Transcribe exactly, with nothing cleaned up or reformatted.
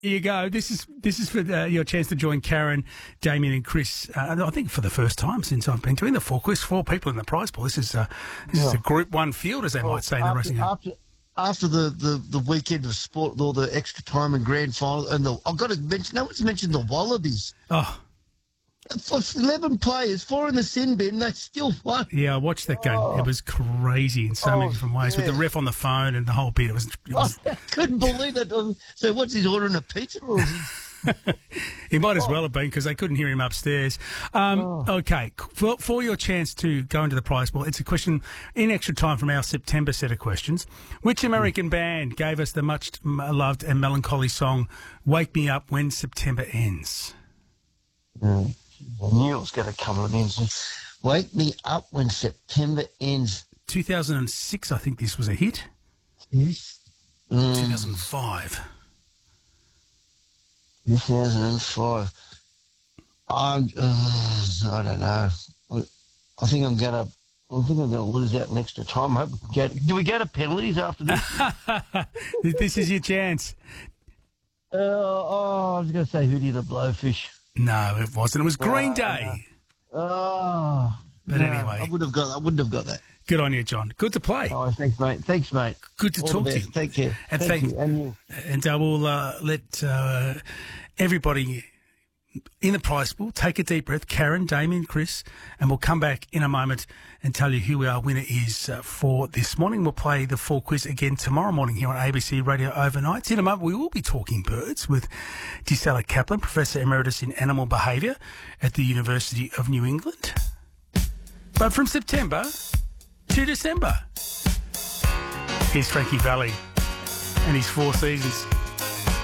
Here you go. This is this is for the, your chance to join Karen, Damien, and Chris. Uh, I think for the first time since I've been doing the four quiz, four people in the prize pool. This is uh, this yeah. is a Group One field, as they well, might say in after, the racing. After, after the, the, the weekend of sport, with all the extra time and grand final, and the, I've got to mention. No one's mentioned the Wallabies. Oh. eleven players, four in the sin bin, they still won. Yeah, I watched that game. Oh. It was crazy in so oh, many different ways, yeah. with the ref on the phone and the whole bit. It was. It was... Oh, I couldn't believe that. So, what's his ordering a pizza? Or is he... he might as well have been because they couldn't hear him upstairs. Um, oh. Okay, for, for your chance to go into the prize pool, it's a question in extra time from our September set of questions. Which American mm. band gave us the much loved and melancholy song "Wake Me Up When September Ends"? Mm. I knew it was going to come on in. Wake me up when September ends. two thousand six, I think this was a hit. Yes. Mm. two thousand five. two thousand five. I'm, uh, I don't know. I think I'm going to. I think I'm going to lose out in extra time. I hope we get, do we go to penalties after this? This is your chance. Uh, oh, I was going to say Hootie the Blowfish. No, it wasn't. It was Green Day. Uh, oh, but no, anyway, I would have got. I wouldn't have got that. Good on you, John. Good to play. Oh, thanks, mate. Thanks, mate. Good to All talk the to best. you. Take care. And thank, thank you. And you. And I will uh, let uh, everybody in the prize pool take a deep breath. Karen, Damien, Chris, and we'll come back in a moment and tell you who our winner is uh, for this morning. We'll play the full quiz again tomorrow morning here on A B C Radio Overnights. In a moment, we will be talking birds with Gisela Kaplan, Professor Emeritus in Animal Behaviour at the University of New England. But from September to December, here's Frankie Valli and his Four Seasons.